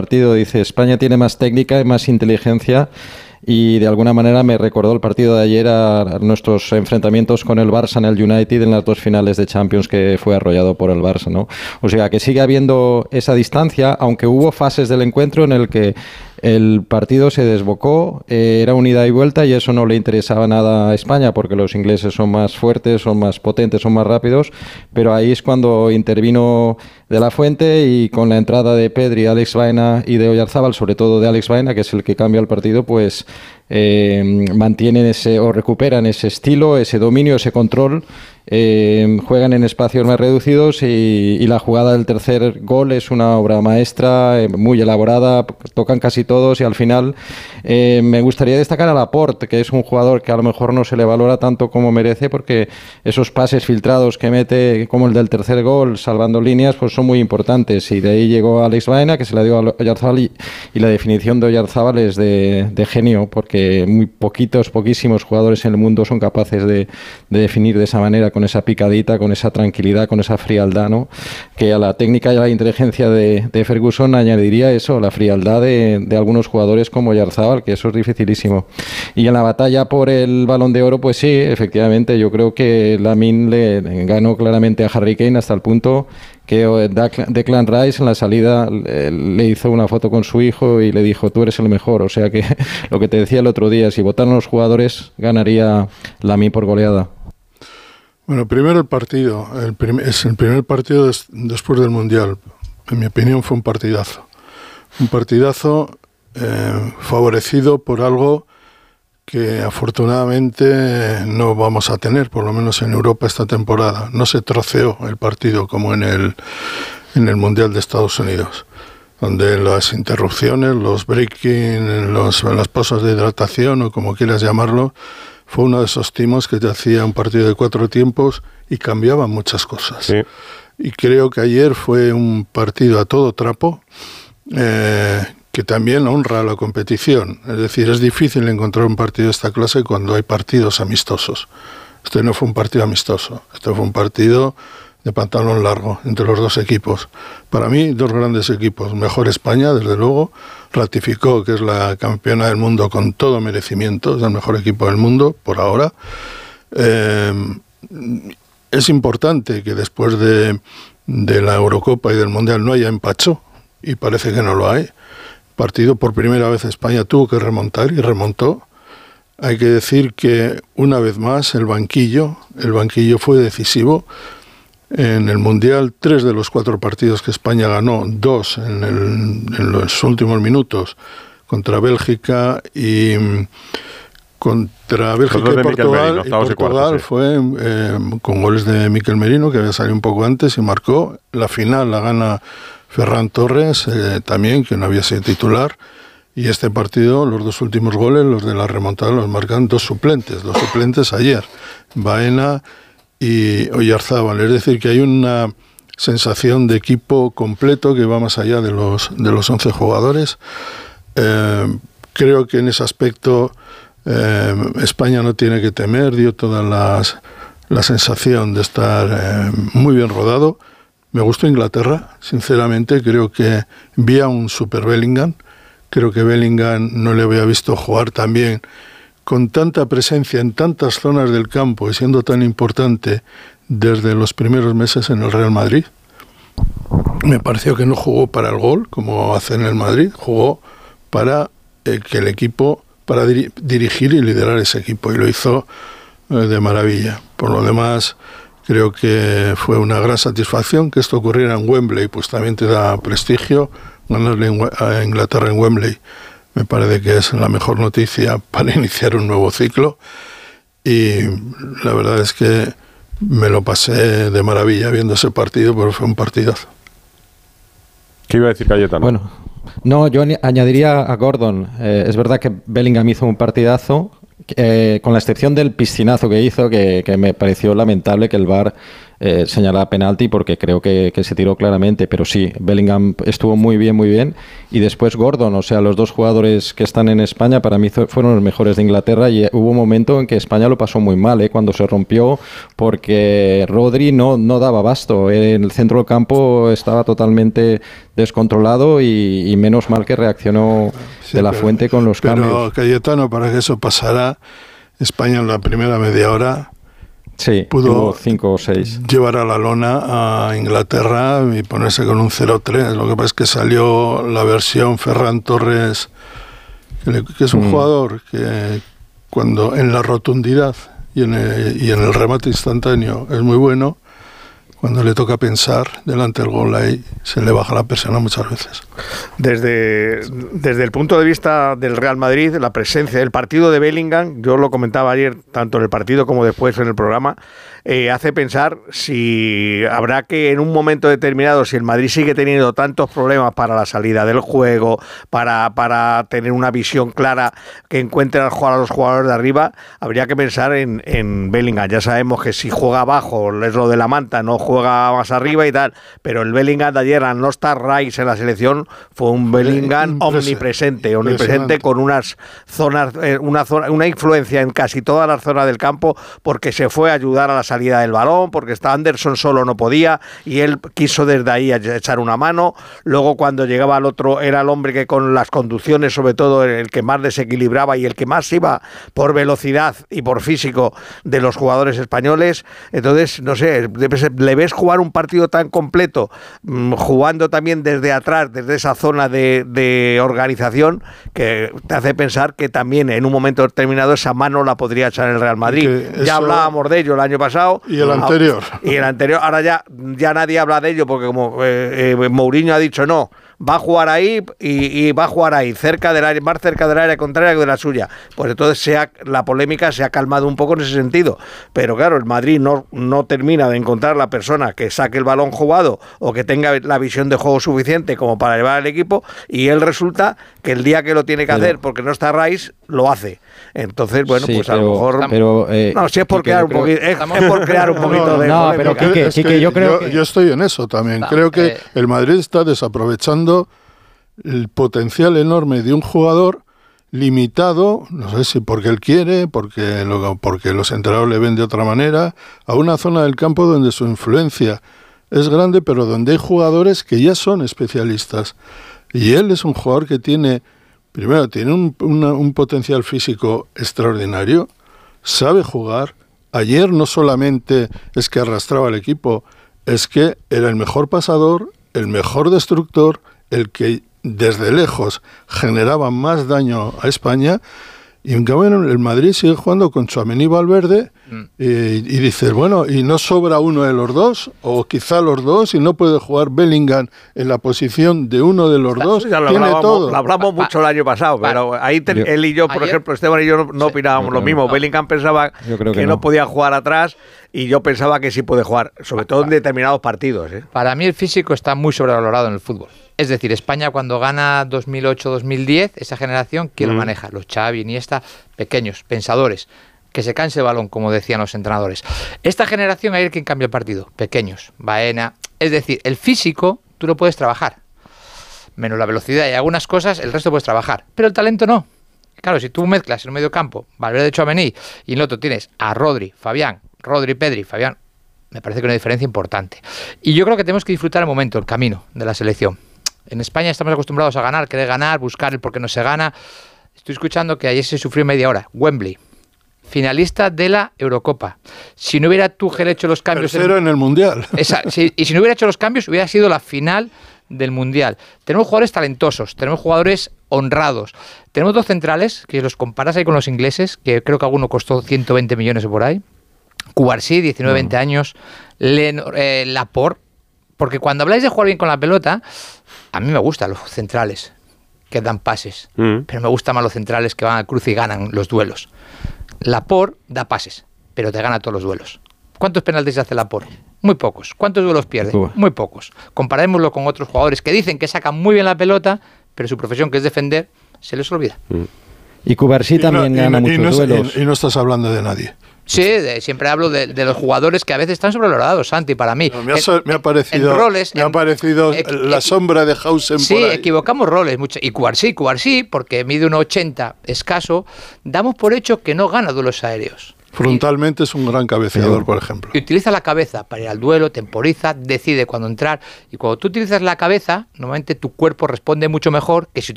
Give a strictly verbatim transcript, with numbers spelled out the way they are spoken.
partido. Dice, España tiene más técnica y más inteligencia. Y de alguna manera me recordó el partido de ayer a nuestros enfrentamientos con el Barça en el United en las dos finales de Champions, que fue arrollado por el Barça, ¿no? O sea, que sigue habiendo esa distancia, aunque hubo fases del encuentro en el que el partido se desbocó, eh, era un ida y vuelta, y eso no le interesaba nada a España, porque los ingleses son más fuertes, son más potentes, son más rápidos, pero ahí es cuando intervino De la Fuente, y con la entrada de Pedri, Alex Baena y de Oyarzábal, sobre todo de Alex Baena, que es el que cambia el partido, pues eh, mantienen ese o recuperan ese estilo, ese dominio, ese control. Eh, juegan en espacios más reducidos, y, y la jugada del tercer gol es una obra maestra, eh, muy elaborada, tocan casi todos, y al final eh, me gustaría destacar a Laporte, que es un jugador que a lo mejor no se le valora tanto como merece, porque esos pases filtrados que mete, como el del tercer gol, salvando líneas, pues son muy importantes, y de ahí llegó Alex Baena, que se la dio a Oyarzábal, y, y la definición de Oyarzábal es de, de genio, porque muy poquitos, poquísimos jugadores en el mundo son capaces de, de definir de esa manera, con esa picadita, con esa tranquilidad, con esa frialdad, ¿no? Que a la técnica y a la inteligencia de, de Ferguson añadiría eso, la frialdad de, de algunos jugadores como Oyarzábal, que eso es dificilísimo. Y en la batalla por el Balón de Oro, pues sí, efectivamente, yo creo que Lamine le ganó claramente a Harry Kane, hasta el punto que Declan Rice en la salida le hizo una foto con su hijo y le dijo, tú eres el mejor. O sea que lo que te decía el otro día, si votaran los jugadores, ganaría Lamine por goleada. Bueno, primero el partido. El prim- es el primer partido des- después del Mundial. En mi opinión fue un partidazo. Un partidazo eh, favorecido por algo que afortunadamente no vamos a tener, por lo menos en Europa esta temporada. No se troceó el partido como en el, en el Mundial de Estados Unidos, donde las interrupciones, los breaking, los, las pausas de hidratación o como quieras llamarlo, fue uno de esos timos que te hacía un partido de cuatro tiempos y cambiaban muchas cosas. Sí. Y creo que ayer fue un partido a todo trapo, eh, que también honra la competición. Es decir, es difícil encontrar un partido de esta clase cuando hay partidos amistosos. Este no fue un partido amistoso, este fue un partido de pantalón largo entre los dos equipos. Para mí, dos grandes equipos. Mejor España, desde luego, ratificó que es la campeona del mundo con todo merecimiento, es el mejor equipo del mundo, por ahora. Eh, es importante que después de, de la Eurocopa y del Mundial no haya empacho, y parece que no lo hay. Partido, por primera vez España tuvo que remontar, y remontó. Hay que decir que, una vez más, el banquillo, el banquillo fue decisivo. En el Mundial, tres de los cuatro partidos que España ganó, dos en, el, en los últimos minutos, contra Bélgica y contra Bélgica y Portugal. Y Portugal cuarto, sí. fue eh, con goles de Mikel Merino, que había salido un poco antes y marcó. La final la gana Ferran Torres, eh, también, que no había sido titular. Y este partido, los dos últimos goles, los de la remontada, los marcan dos suplentes, dos suplentes ayer, Baena y Oyarzábal. Es decir, que hay una sensación de equipo completo que va más allá de los de los once jugadores. Eh, creo que en ese aspecto eh, España no tiene que temer, dio toda las, la sensación de estar eh, muy bien rodado. Me gustó Inglaterra, sinceramente, creo que vi a un super Bellingham. Creo que Bellingham no le había visto jugar tan bien, con tanta presencia en tantas zonas del campo y siendo tan importante desde los primeros meses en el Real Madrid. Me pareció que no jugó para el gol, como hace en el Madrid, jugó para eh, que el equipo, para dir- dirigir y liderar ese equipo, y lo hizo eh, de maravilla. Por lo demás, creo que fue una gran satisfacción que esto ocurriera en Wembley, pues también te da prestigio. Ganarle a Inglaterra en Wembley me parece que es la mejor noticia para iniciar un nuevo ciclo, y la verdad es que me lo pasé de maravilla viendo ese partido, porque fue un partidazo. ¿Qué iba a decir Cayetano? Bueno, no, yo añadiría a Gordon. Eh, es verdad que Bellingham hizo un partidazo, eh, con la excepción del piscinazo que hizo, que, que me pareció lamentable que el V A R eh, señalar penalti porque creo que, que se tiró claramente, pero sí, Bellingham estuvo muy bien, muy bien, y después Gordon, o sea, los dos jugadores que están en España para mí fueron los mejores de Inglaterra, y hubo un momento en que España lo pasó muy mal, ¿eh? Cuando se rompió, porque Rodri no, no daba abasto, en el centro del campo estaba totalmente descontrolado y, y menos mal que reaccionó sí, de la pero, Fuente con los pero, cambios. Pero Cayetano, para que eso pasara, España en la primera media hora sí, pudo cinco o seis. llevar a la lona a Inglaterra y ponerse con un cero tres. Lo que pasa es que salió la versión Ferran Torres, que, le, que es un mm. jugador que cuando en la rotundidad y en, el, y en el remate instantáneo es muy bueno, cuando le toca pensar delante del gol ahí se le baja la persona muchas veces. Desde, desde el punto de vista del Real Madrid, la presencia del partido de Bellingham, yo lo comentaba ayer tanto en el partido como después en el programa, eh, hace pensar si habrá que en un momento determinado, si el Madrid sigue teniendo tantos problemas para la salida del juego, para, para tener una visión clara que encuentre a los jugadores de arriba, habría que pensar en, en Bellingham. Ya sabemos que si juega abajo es lo de la manta, no juega más arriba y tal, pero el Bellingham de ayer, al no estar Rice en la selección, fue un Bellingham omnipresente, omnipresente con unas zonas, eh, una zona, una influencia en casi todas las zonas del campo, porque se fue a ayudar a la salida del balón, porque está Anderson solo no podía y él quiso desde ahí echar una mano. Luego cuando llegaba al otro era el hombre que con las conducciones, sobre todo el que más desequilibraba y el que más iba por velocidad y por físico de los jugadores españoles. Entonces, no sé, le ves jugar un partido tan completo, jugando también desde atrás, desde esa zona de, de organización, que te hace pensar que también en un momento determinado esa mano la podría echar el Real Madrid. Ya eso... hablábamos de ello el año pasado. Y el anterior. Y el anterior, ahora ya, ya nadie habla de ello, porque como eh, eh, Mourinho ha dicho no, va a jugar ahí y, y va a jugar ahí, cerca del área, más cerca del área contraria que de la suya. Pues entonces se ha, la polémica se ha calmado un poco en ese sentido. Pero claro, el Madrid no, no termina de encontrar la persona que saque el balón jugado o que tenga la visión de juego suficiente como para llevar al equipo, y él resulta que el día que lo tiene que pero, hacer, porque no está Rice, lo hace. Entonces, bueno, sí, pues a pero, lo mejor... Pero, eh, no, si es por, crear un, creo, poquito, es, es por crear un poquito no, de... No, pero que, que, sí que yo creo yo, que... Yo estoy en eso también. No, creo que eh, el Madrid está desaprovechando el potencial enorme de un jugador limitado, no sé si porque él quiere, porque, lo, porque los entrenadores le ven de otra manera, a una zona del campo donde su influencia es grande, pero donde hay jugadores que ya son especialistas. Y él es un jugador que tiene, primero, tiene un, una, un potencial físico extraordinario, sabe jugar. Ayer no solamente es que arrastraba al equipo, es que era el mejor pasador, el mejor destructor, el que desde lejos generaba más daño a España. Y en cambio el Madrid sigue jugando con Tchouaméni y Valverde mm. y, y dices, bueno, ¿y no sobra uno de los dos? O quizá los dos, y no puede jugar Bellingham en la posición de uno de los Está, dos. Ya lo Tiene hablamos, todo. Lo hablamos pa, mucho el año pasado, pa, pero ahí te, yo, él y yo, por ayer, ejemplo, Esteban y yo no, no sí, opinábamos lo mismo. No. Bellingham pensaba que, que no. no podía jugar atrás y yo pensaba que sí puede jugar, sobre todo en determinados partidos. ¿eh? Para mí el físico está muy sobrevalorado en el fútbol. Es decir, España cuando gana dos mil ocho dos mil diez, esa generación, ¿quién mm. lo maneja? Los Xavi, Iniesta, pequeños, pensadores, que se canse el balón, como decían los entrenadores. Esta generación, hay quien cambia el partido, pequeños, Baena, es decir, el físico tú lo puedes trabajar, menos la velocidad y algunas cosas, el resto puedes trabajar, pero el talento no. Claro, si tú mezclas en un medio campo, Valverde, Tchouaméni, y en el otro tienes a Rodri, Fabián, Rodri, Pedri, Fabián, me parece que hay una diferencia importante. Y yo creo que tenemos que disfrutar el momento, el camino de la selección. En España estamos acostumbrados a ganar, querer ganar, buscar el por qué no se gana. Estoy escuchando que ayer se sufrió media hora. Wembley, finalista de la Eurocopa. Si no hubiera Tuchel hecho los cambios... Tercero en, en el Mundial. Esa, si, y si no hubiera hecho los cambios, hubiera sido la final del Mundial. Tenemos jugadores talentosos, tenemos jugadores honrados. Tenemos dos centrales, que los comparas ahí con los ingleses, que creo que alguno costó ciento veinte millones por ahí. Cubarsí, diecinueve veinte uh-huh. años. Len, eh, Laporte. Porque cuando habláis de jugar bien con la pelota... A mí me gustan los centrales que dan pases, mm. pero me gustan más los centrales que van al cruce y ganan los duelos. Laporte da pases, pero te gana todos los duelos. ¿Cuántos penaltis hace Laporte? Muy pocos. ¿Cuántos duelos pierde? Uh. Muy pocos. Comparémoslo con otros jugadores que dicen que sacan muy bien la pelota, pero su profesión, que es defender, se les olvida. Mm. Y Cubarsí también no, gana y, muchos y no, duelos. Y, y no estás hablando de nadie. Sí, de, siempre hablo de, de los jugadores que a veces están sobrevalorados, Santi, para mí. No, me, ha, en, me ha parecido, en roles, me ha en, parecido en, la sombra de Hausen sí, por ahí. equivocamos roles. Mucho, y Cubarsí, Cubarsí, porque mide uno ochenta escaso, damos por hecho que no gana duelos aéreos. Frontalmente es un gran cabeceador, por ejemplo. Y utiliza la cabeza para ir al duelo, temporiza, decide cuándo entrar. Y cuando tú utilizas la cabeza, normalmente tu cuerpo responde mucho mejor que si